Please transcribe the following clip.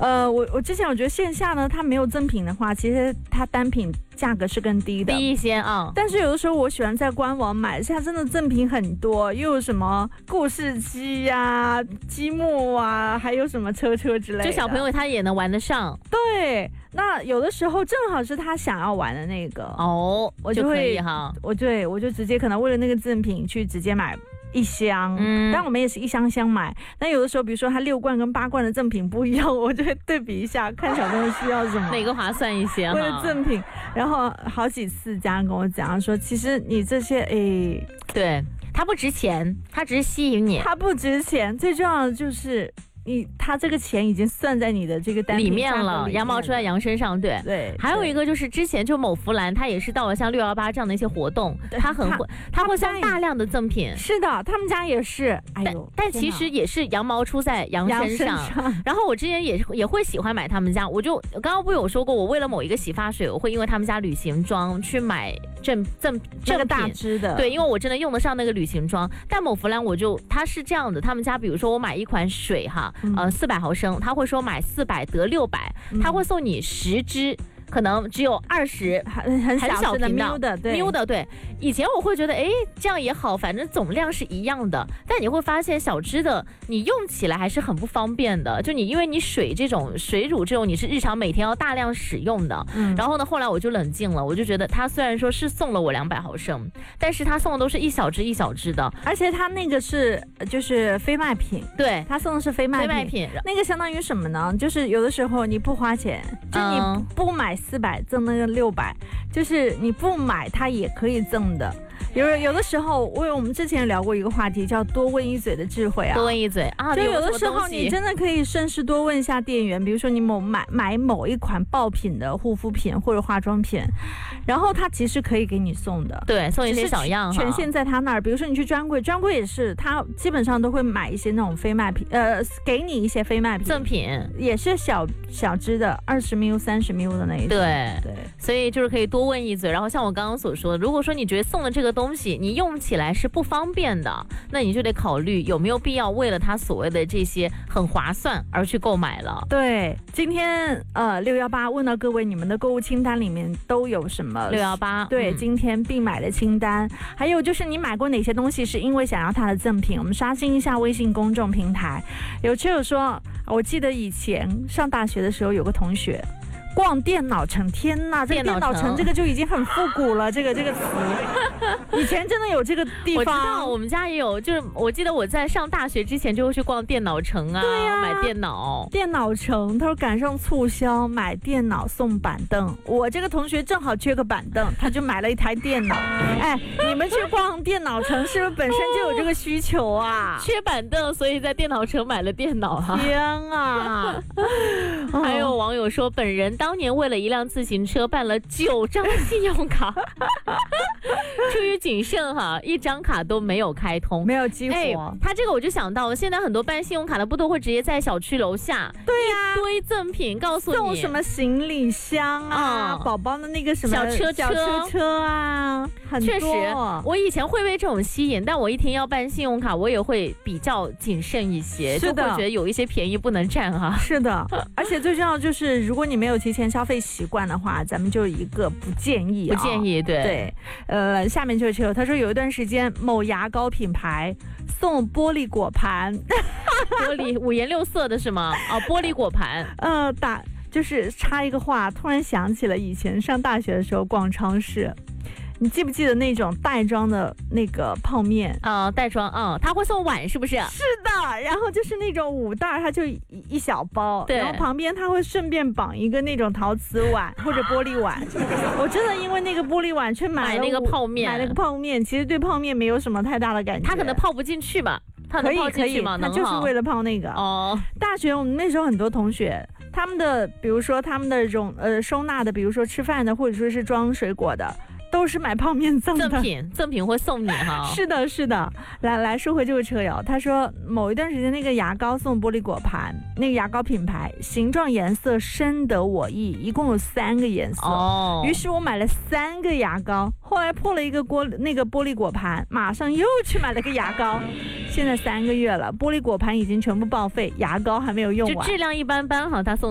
我之前我觉得线下呢，它没有赠品的话，其实它单品价格是更低的， 低一些啊。 但是有的时候我喜欢在官网买，现在真的赠品很多，又有什么故事机呀、积木啊，还有什么车之类的， 就小朋友他也能玩得上。 对，那有的时候正好是他想要玩的那个哦， 我就会可以哈。 我就直接可能为了那个赠品去直接买一箱，但我们也是一箱箱买。那有的时候，比如说它6罐跟8罐的赠品不一样，我就会对比一下，看小朋友需要什么， 哪个划算一些？ 为了赠品，然后好几次家人跟我讲说，其实你这些对，它不值钱，它只是吸引你， 它不值钱，最重要的就是他这个钱已经算在你的这个单品里面了，羊毛出在羊身上，对对。 还有一个就是之前就某芙兰，它也是到了像618这样的一些活动，它会送大量的赠品。 是的，他们家也是。哎呦， 但其实也是羊毛出在羊身上。然后我之前也会喜欢买他们家，我刚刚不有说过，我为了某一个洗发水，我会因为他们家旅行装去买正品大支的， 对，因为我真的用得上那个旅行装。但某芙兰它是这样的，他们家比如说我买一款水哈。400毫升，他会说买400得600，他会送你10支。可能只有20， 很小的瞄的，对。以前我会觉得，这样也好，反正总量是一样的。但你会发现，小支的你用起来还是很不方便的。就因为你水乳这种，你是日常每天要大量使用的。然后呢，后来我就冷静了，我就觉得他虽然说是送了我200毫升，但是他送的都是一小支的， 而且他那个就是非卖品， 对， 他送的是非卖品。那个相当于什么呢？就是有的时候你不花钱，就你不买400赠那个600，就是你不买它也可以赠的。有的时候，我们之前聊过一个话题，叫多问一嘴的智慧啊。 多问一嘴啊， 就有的时候你真的可以顺势多问一下店员，比如说你买某一款爆品的护肤品或者化妆品，然后他其实可以给你送的， 对，送一些小样， 权限在他那儿。比如说你去专柜也是，他基本上都会买一些那种非卖品，给你一些非卖品赠品， 也是小支的，20ml、30ml的那一种。 对，所以就是可以多问一嘴。然后像我刚刚所说的，如果说你觉得送的这个东西你用起来是不方便的，那你就得考虑有没有必要为了它所谓的这些很划算而去购买了。 对，今天618问到各位，你们的购物清单里面都有什么 ？618 对，今天必买的清单，还有就是你买过哪些东西是因为想要它的赠品？我们刷新一下微信公众平台。有车友说，我记得以前上大学的时候有个同学逛电脑城，天哪，这个电脑城这个就已经很复古了，这个词，以前真的有这个地方。 我知道，我们家也有，就是我记得我在上大学之前就会去逛电脑城啊， 对啊， 买电脑。 电脑城，他说赶上促销，买电脑送板凳。我这个同学正好缺个板凳，他就买了一台电脑。你们去逛电脑城是不是本身就有这个需求啊？ 缺板凳，所以在电脑城买了电脑啊。 天啊！ 还有网友说，本人当年为了一辆自行车办了9张信用卡，出于谨慎1张卡都没有开通， 没有激活。 他这个我就想到了，现在很多办信用卡的不都会直接在小区楼下， 对呀， 一堆赠品，告诉你送什么行李箱啊，宝宝的那个什么小车啊，很多。 确实，我以前会被这种吸引，但我一听要办信用卡，我也会比较谨慎一些，就会觉得有一些便宜不能占哈。 是的，而且最重要就是，如果你没有提前消费习惯的话，咱们就一个不建议，对。下面就是车，他说有一段时间某牙膏品牌送玻璃果盘， 玻璃5颜6色的是吗？玻璃果盘， 就是插一个话，突然想起了以前上大学的时候逛超市。你记不记得那种袋装的那个泡面袋装他会送碗是不是？ 是的，然后就是那种5袋，它就一小包， 对， 然后旁边它会顺便绑一个那种陶瓷碗或者玻璃碗。我真的因为那个玻璃碗去买那个泡面， 其实对泡面没有什么太大的感觉， 它可能泡不进去吧？它能泡进去吗？ 它就是为了泡那个。大学我们那时候很多同学，他们的比如说他们的收纳的，比如说吃饭的或者说是装水果的，都是买泡面赠的赠品会送你哈。 是的。来说回这个车友，他说某一段时间那个牙膏送玻璃果盘，那个牙膏品牌形状颜色深得我意，一共有3个颜色。于是我买了3个牙膏，后来破了一个那个玻璃果盘，马上又去买了个牙膏。现在3个月了，玻璃果盘已经全部报废，牙膏还没有用完， 就质量一般般哈，他送